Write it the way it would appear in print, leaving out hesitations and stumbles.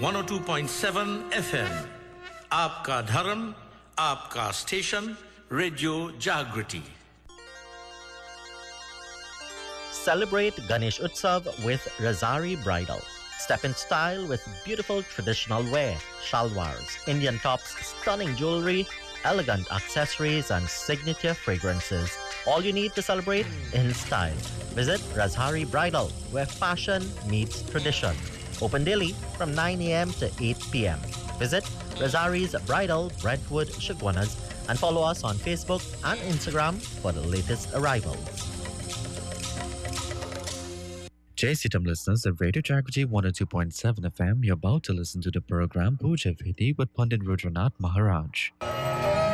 102.7 FM. आपका धर्म, आपका स्टेशन, रेडियो जागृति. Celebrate Ganesh Utsav with Razari Bridal. Step in style with beautiful traditional wear, shalwars, Indian tops, stunning jewelry, elegant accessories, and signature fragrances. All you need to celebrate in style. Visit Razari Bridal, where fashion meets tradition. Open daily from 9 a.m. to 8 p.m. Visit Razari's Bridal, Brentwood, Shagwanas, and follow us on Facebook and Instagram for the latest arrivals. JCTM listeners at Radio Jagriti 102.7 FM, you're about to listen to the program Puja Vidhi with Pandit Rudranath Maharaj.